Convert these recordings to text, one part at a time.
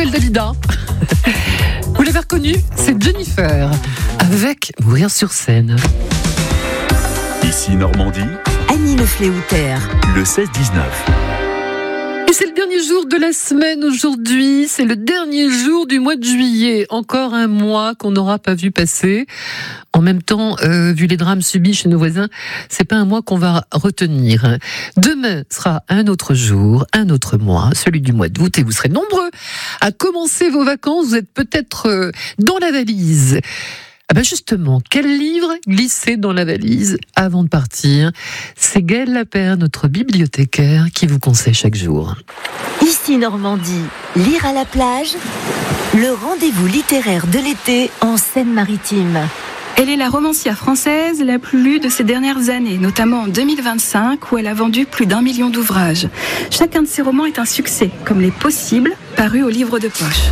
s'appelle Dalida. Vous l'avez reconnue, c'est Jennifer, avec Mourir sur scène. Ici Normandie, Annie Le Fléouter, le 16-19. Et c'est le dernier jour de la semaine aujourd'hui, c'est le dernier jour du mois de juillet. Encore un mois qu'on n'aura pas vu passer. En même temps, vu les drames subis chez nos voisins, c'est pas un mois qu'on va retenir. Demain sera un autre jour, un autre mois, celui du mois d'août, et vous serez nombreux à commencer vos vacances. Vous êtes peut-être dans la valise. Ah ben justement, quel livre glisser dans la valise avant de partir? C'est Gaëlle Lapère, notre bibliothécaire, qui vous conseille chaque jour. Ici Normandie, lire à la plage, le rendez-vous littéraire de l'été en Seine-Maritime. Elle est la romancière française la plus lue de ces dernières années, notamment en 2025 où elle a vendu plus d'1 million d'ouvrages. Chacun de ses romans est un succès, comme Les Possibles, paru au livre de poche.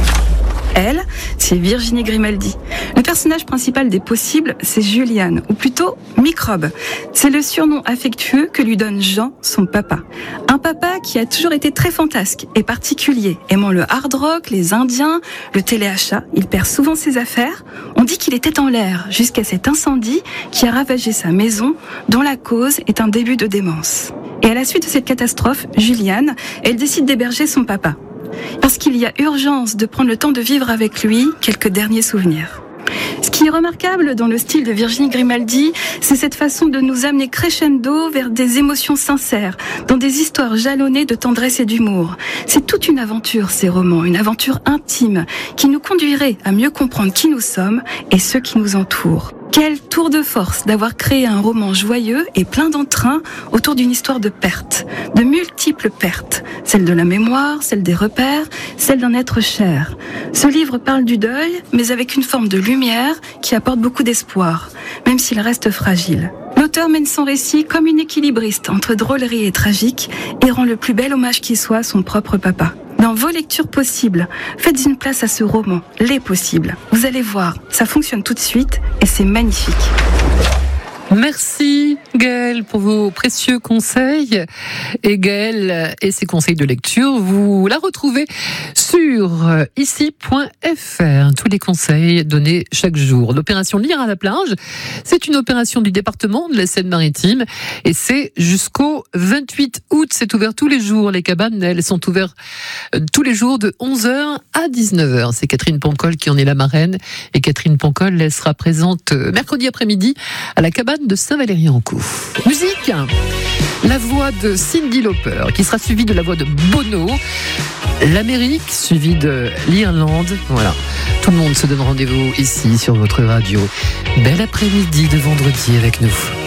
Elle, c'est Virginie Grimaldi. Le personnage principal des Possibles, c'est Juliane, ou plutôt Microbe. C'est le surnom affectueux que lui donne Jean, son papa. Un papa qui a toujours été très fantasque et particulier, aimant le hard rock, les Indiens, le téléachat. Il perd souvent ses affaires. On dit qu'il était en l'air jusqu'à cet incendie qui a ravagé sa maison, dont la cause est un début de démence. Et à la suite de cette catastrophe, Juliane, elle décide d'héberger son papa. Parce qu'il y a urgence de prendre le temps de vivre avec lui quelques derniers souvenirs. Ce qui est remarquable dans le style de Virginie Grimaldi, c'est cette façon de nous amener crescendo vers des émotions sincères, dans des histoires jalonnées de tendresse et d'humour. C'est toute une aventure, ces romans, une aventure intime, qui nous conduirait à mieux comprendre qui nous sommes et ceux qui nous entourent. Quel tour de force d'avoir créé un roman joyeux et plein d'entrain autour d'une histoire de pertes, de multiples pertes, celle de la mémoire, celle des repères, celle d'un être cher. Ce livre parle du deuil, mais avec une forme de lumière qui apporte beaucoup d'espoir, même s'il reste fragile. L'auteur mène son récit comme une équilibriste entre drôlerie et tragique et rend le plus bel hommage qui soit à son propre papa. Dans vos lectures possibles, faites une place à ce roman, Les Possibles. Vous allez voir, ça fonctionne tout de suite et c'est magnifique. Merci Gaëlle pour vos précieux conseils. Et Gaëlle et ses conseils de lecture, vous la retrouvez sur ici.fr. Tous les conseils donnés chaque jour. L'opération Lire à la plage, c'est une opération du département de la Seine-Maritime et c'est jusqu'au 28 août. C'est ouvert tous les jours. Les cabanes, elles sont ouvertes tous les jours de 11h à 19h. C'est Catherine Pancol qui en est la marraine. Et Catherine Pancol, elle sera présente mercredi après-midi à la cabane de Saint-Valery-en-Caux. Musique, la voix de Cyndi Lauper qui sera suivie de la voix de Bono, l'Amérique suivie de l'Irlande. Voilà, tout le monde se donne rendez-vous ici sur votre radio. Bel après-midi de vendredi avec nous.